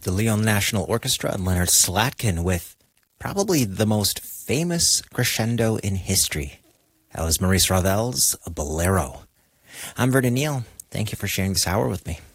the Lyon National Orchestra and Leonard Slatkin with probably the most famous crescendo in history. That was Maurice Ravel's Bolero. I'm Vernon Neal. Thank you for sharing this hour with me.